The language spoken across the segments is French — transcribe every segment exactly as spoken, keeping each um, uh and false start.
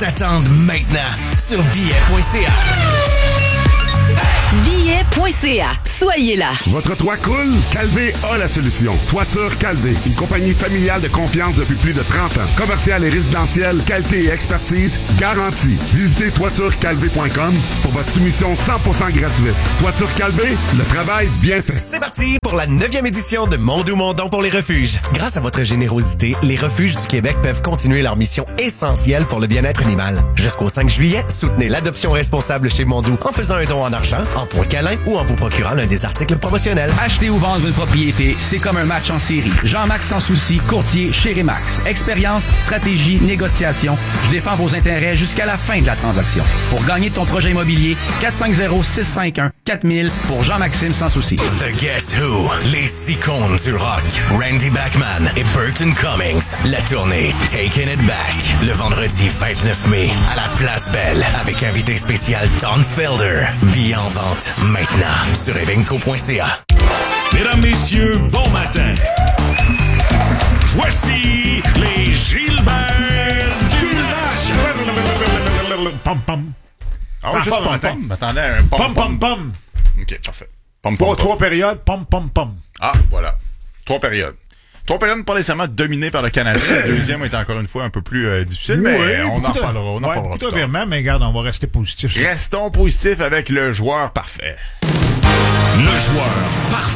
t'attendent maintenant sur billets point c a. billets point c a. Soyez là. Votre toit coule? Calvé a la solution. Toiture Calvé, une compagnie familiale de confiance depuis plus de trente ans. Commerciale et résidentielle, qualité et expertise garantie. Visitez toiture calvé point com pour votre soumission cent pour cent gratuite. Toiture Calvé, le travail bien fait. C'est parti pour la neuvième édition de Mondou Mondon pour les refuges. Grâce à votre générosité, les refuges du Québec peuvent continuer leur mission essentielle pour le bien-être animal. Jusqu'au cinq juillet, soutenez l'adoption responsable chez Mondou en faisant un don en argent, en points câlins ou en vous procurant l'un des articles promotionnels. Acheter ou vendre une propriété, c'est comme un match en série. Jean-Max Sans Souci, courtier chez Remax. Expérience, stratégie, négociation. Je défends vos intérêts jusqu'à la fin de la transaction. Pour gagner ton projet immobilier, quatre cinq zéro, six cinq un, quatre mille pour Jean-Maxime Sans Souci. The Guess Who, les icônes du rock, Randy Bachman et Burton Cummings. La tournée Taking It Back, le vendredi vingt-neuf mai à la Place Belle avec invité spécial Don Felder. Billets en vente maintenant sur evenco point c a. Mesdames, messieurs, bon matin. Voici les Gilbert du Pom pom. Ah, juste pom pom. M'attendais à un pom pom pom. Ok, parfait. Pom pom. Trois périodes, pom pom pom. Ah, voilà. Trois périodes. Trois périodes pas nécessairement dominées par le Canadien. La deuxième est encore une fois un peu plus euh, difficile, oui, mais on en reparlera. On en ouais, parlera. Tout vraiment, mais regarde, on va rester positif. Restons positifs avec le joueur parfait. Le joueur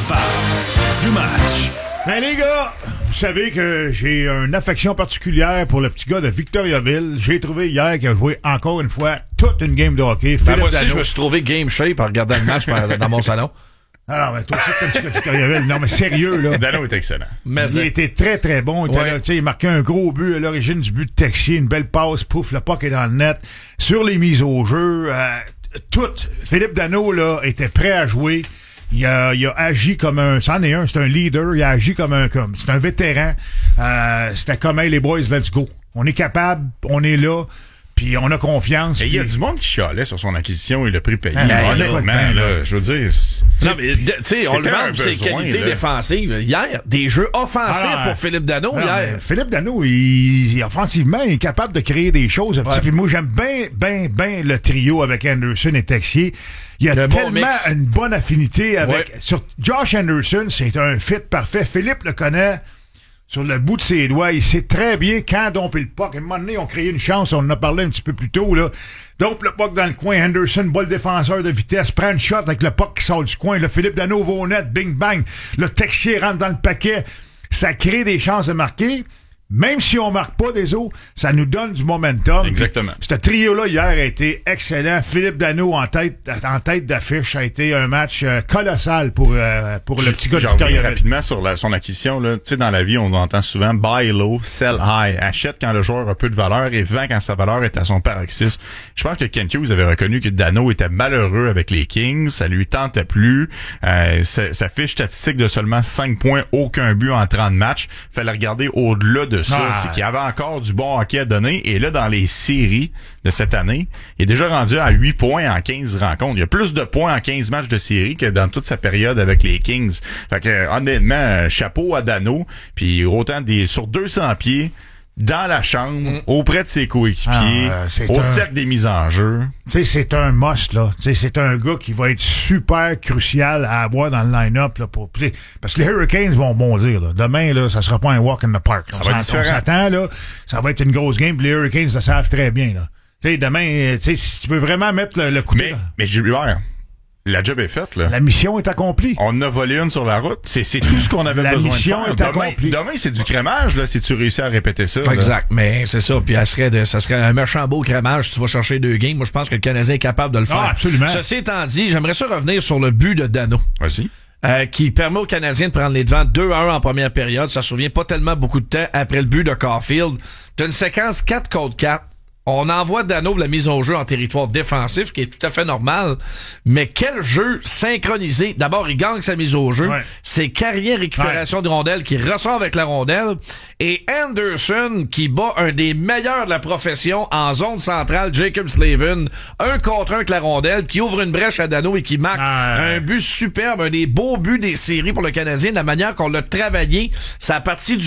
parfait du match. Ben les gars, vous savez que j'ai une affection particulière pour le petit gars de Victoriaville. J'ai trouvé hier qu'il a joué encore une fois toute une game de hockey. Ben moi aussi, Dano. Je me suis trouvé game shape en regardant le match dans mon salon. Alors, ben, toi aussi, t'as un petit gars de Victoriaville. Non, mais sérieux, là. Dano est excellent. Mais il était très, très bon. Il, ouais. là, il marquait un gros but à l'origine du but de Texier. Une belle passe, pouf, le puck est dans le net. Sur les mises au jeu, euh, tout. Philippe Dano, là, était prêt à jouer. Il a, il a agi comme un, c'en est un, c'est un leader, il a agi comme un, comme, c'est un vétéran. Euh, c'était comme, hey, les boys, let's go. On est capable, on est là, puis on a confiance. Et il y a du monde qui chialait sur son acquisition et le prix payé. Ah, honnêtement, là, là, je veux dire... Non, mais, tu sais, on le vend pour ses qualités là. défensives. Hier, des jeux offensifs ah, pour Philippe Dano, non, hier. Philippe Dano, il, il, offensivement, il est capable de créer des choses. Ouais. Puis moi, j'aime bien, bien, bien le trio avec Anderson et Texier. Il y a le tellement bon une bonne affinité avec... Ouais. Sur Josh Anderson, c'est un fit parfait. Philippe le connaît sur le bout de ses doigts. Il sait très bien quand domper le puck. À un moment donné, on créé une chance. On en a parlé un petit peu plus tôt, là. Dompe le puck dans le coin. Anderson, bas le défenseur de vitesse. Prend une shot avec le puck qui sort du coin. Là, Philippe Dano va au net. Bing, bang. Le Texier rentre dans le paquet. Ça crée des chances de marquer. Même si on marque pas des eaux, ça nous donne du momentum. Exactement. Ce trio-là, hier, a été excellent. Philippe Dano en tête, en tête d'affiche, a été un match euh, colossal pour, euh, pour le petit gars de Victoriaville. Rapidement sur la, son acquisition, là. Tu sais, dans la vie, on entend souvent buy low, sell high. Achète quand le joueur a peu de valeur et vend quand sa valeur est à son paroxysme. Je pense que Ken Hughes avait reconnu que Dano était malheureux avec les Kings. Ça lui tentait plus. Euh, sa, sa fiche statistique de seulement cinq points, aucun but en trente matchs. Fallait regarder au-delà de ça, ah. C'est qu'il y avait encore du bon hockey à donner. Et là, dans les séries de cette année, il est déjà rendu à huit points en quinze rencontres. Il y a plus de points en quinze matchs de série que dans toute sa période avec les Kings. Fait que, honnêtement, chapeau à Dano. Puis autant des sur deux cents pieds, dans la chambre, mm. auprès de ses coéquipiers, ah, euh, au un... cercle des mises en jeu. Tu sais, c'est un must, là. Tu sais, c'est un gars qui va être super crucial à avoir dans le line-up, là, pour, parce que les Hurricanes vont bondir, là. Demain, là, ça sera pas un walk in the park. Ça on va être différent. On s'attend, là. Ça va être une grosse game, puis les Hurricanes le savent très bien, là. Tu sais, demain, tu sais, si tu veux vraiment mettre le, le couteau. Mais, mais Gilbert, la job est faite, là. La mission est accomplie. On a volé une sur la route. C'est, c'est tout ce qu'on avait la besoin de faire. La mission est demain, accomplie. Demain, c'est du crémage, là, si tu réussis à répéter ça. Exact. Là. Mais c'est ça. Puis, elle serait de, ça serait un méchant beau crémage si tu vas chercher deux games. Moi, je pense que le Canadien est capable de le faire. Ah, absolument. Ceci étant dit, j'aimerais ça revenir sur le but de Dano. Vas-y. Euh, qui permet aux Canadiens de prendre les devants deux à un en première période. Ça se souvient pas tellement beaucoup de temps après le but de Caulfield. T'as une séquence quatre contre quatre. On envoie Dano de la mise au jeu en territoire défensif, qui est tout à fait normal. Mais quel jeu synchronisé. D'abord, il gagne sa mise au jeu. Ouais. C'est carrière récupération ouais. de rondelle qui ressort avec la rondelle. Et Anderson qui bat un des meilleurs de la profession en zone centrale, Jacob Slavin. Un contre un avec la rondelle, qui ouvre une brèche à Dano et qui marque ah, un but superbe, un des beaux buts des séries pour le Canadien. De la manière qu'on l'a travaillé, ça a parti du... du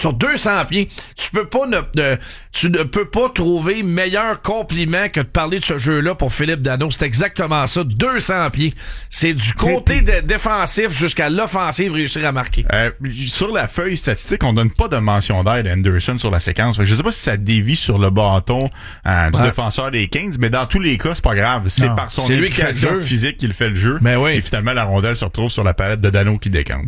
sur deux cents pieds. Tu peux pas ne, ne, tu ne peux pas trouver meilleur compliment que de parler de ce jeu-là pour Philippe Danault. C'est exactement ça, deux cents pieds. C'est du côté de, défensif jusqu'à l'offensive réussir à marquer. Euh, sur la feuille statistique, on donne pas de mention d'aide à Anderson sur la séquence. Fait que je sais pas si ça dévie sur le bâton euh, du ouais. défenseur des Kings, mais dans tous les cas, c'est pas grave. C'est non, par son implication physique qu'il fait le jeu. Mais oui. Et finalement, la rondelle se retrouve sur la palette de Danault qui décante.